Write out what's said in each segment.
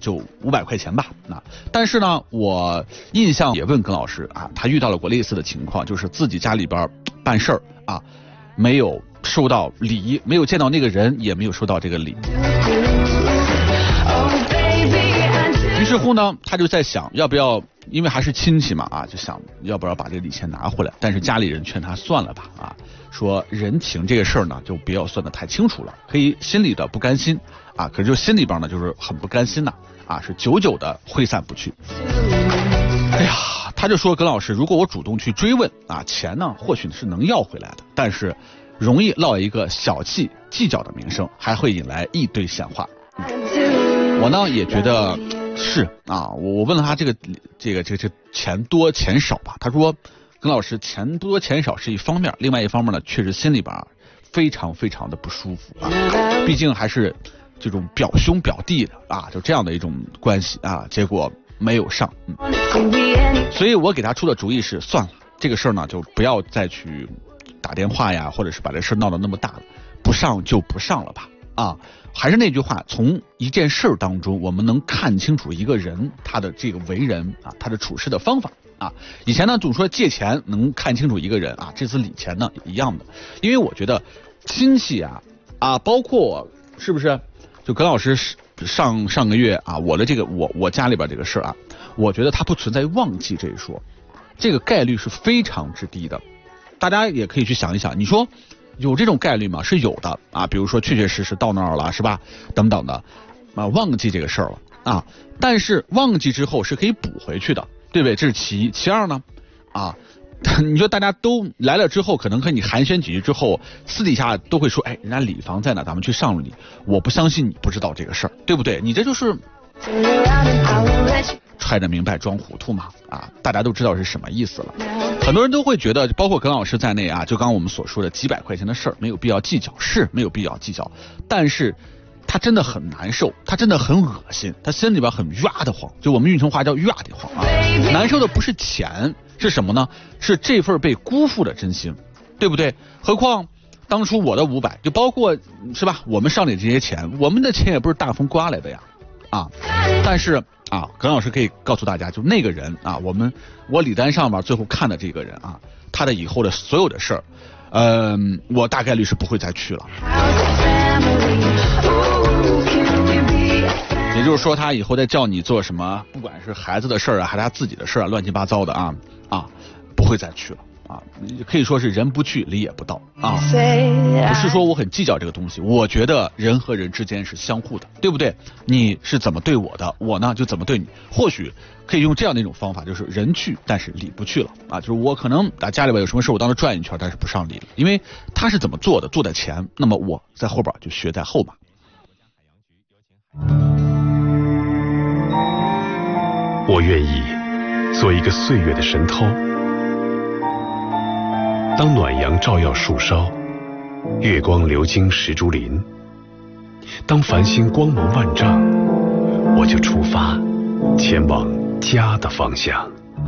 就500块钱吧。但是呢，我印象也问耿老师啊，他遇到了过类似的情况，就是自己家里边办事儿啊，没有收到礼，没有见到那个人，也没有收到这个礼。于是乎呢，他就在想要不要，因为还是亲戚嘛啊，就想要不要把这个礼钱拿回来。但是家里人劝他算了吧啊，说人情这个事儿呢，就不要算得太清楚了，可以心里的不甘心啊，可是就心里边呢就是很不甘心呐啊，是久久的挥散不去。哎呀，他就说耿老师，如果我主动去追问啊，钱呢或许是能要回来的，但是容易落一个小气计较的名声，还会引来一堆闲话。我呢也觉得是啊，我问了他这个钱多钱少吧，他说耿老师钱多钱少是一方面，另外一方面呢，确实心里边非常非常的不舒服啊，毕竟还是这种表兄表弟的啊，就这样的一种关系啊，结果没有上，所以我给他出的主意是算了，这个事儿呢就不要再去打电话呀，或者是把这事闹得那么大了，不上就不上了吧啊。还是那句话，从一件事当中我们能看清楚一个人他的这个为人啊，他的处事的方法啊。以前呢总说借钱能看清楚一个人啊，这次礼钱呢也一样的，因为我觉得亲戚啊包括是不是就耿老师上个月啊，我的这个我家里边这个事啊，我觉得他不存在忘记这一说，这个概率是非常之低的。大家也可以去想一想，你说有这种概率吗？是有的啊，比如说确确实实到那儿了是吧，等等的啊，忘记这个事儿了啊，但是忘记之后是可以补回去的，对不对？这是其一。其二呢啊，你说大家都来了之后，可能和你寒暄几句之后，私底下都会说，哎，人家礼房在哪，咱们去上礼。我不相信你不知道这个事儿，对不对？你这就是揣着明白装糊涂嘛啊！大家都知道是什么意思了。很多人都会觉得，包括耿老师在内啊，就刚我们所说的几百块钱的事儿，没有必要计较，是没有必要计较。但是他真的很难受，他真的很恶心，他心里边很冤得慌，就我们运城话叫冤得慌啊。难受的不是钱，是什么呢？是这份被辜负的真心，对不对？何况当初我的500，就包括是吧？我们上里这些钱，我们的钱也不是大风刮来的呀啊！但是啊，耿老师可以告诉大家，就那个人啊，我礼单上面最后看的这个人啊，他的以后的所有的事儿，我大概率是不会再去了。也就是说，他以后再叫你做什么，不管是孩子的事儿啊，还是他自己的事儿啊，乱七八糟的啊，不会再去了啊，可以说是人不去，礼也不到啊。不是说我很计较这个东西，我觉得人和人之间是相互的，对不对？你是怎么对我的，我呢就怎么对你。或许可以用这样的一种方法，就是人去，但是礼不去了啊。就是我可能家里边有什么事，我当时转一圈，但是不上礼了，因为他是怎么做的，做在前，那么我在后边就学在后嘛。 我愿意做一个岁月的神偷，当暖阳照耀树梢，月光流经石竹林，当繁星光芒万丈，我就出发前往家的方向。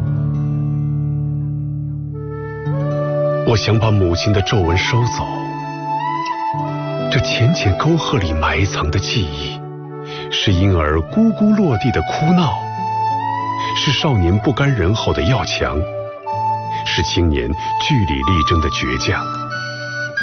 我想把母亲的皱纹收走，这浅浅沟壑里埋藏的记忆，是婴儿咕咕落地的哭闹，是少年不甘人后的要强，是青年据理力争的倔强。